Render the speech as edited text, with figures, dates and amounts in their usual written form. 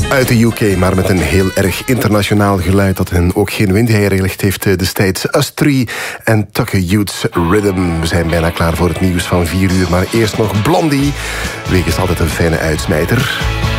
Uit de UK, maar met een heel erg internationaal geluid dat hen ook geen wind herricht heeft destijds. Us Three en Tucker Youth's Rhythm. We zijn bijna klaar voor het nieuws van 4 uur, maar eerst nog Blondie. Wegens altijd een fijne uitsmijter.